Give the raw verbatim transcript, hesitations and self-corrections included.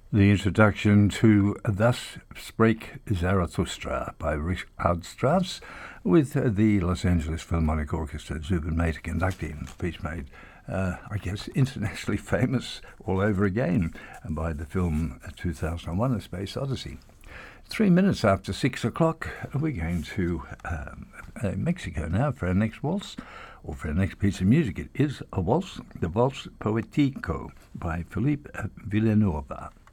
The introduction to Thus Spake Zarathustra by Richard Strauss, with uh, the Los Angeles Philharmonic Orchestra, Zubin Mehta conducting, a piece made, uh, I guess, internationally famous all over again by the film two thousand one, A Space Odyssey. Three minutes after six o'clock, we're going to um, uh, Mexico now for our next waltz, or for our next piece of music. It is a waltz, the Waltz Poetico by Felipe Villanova.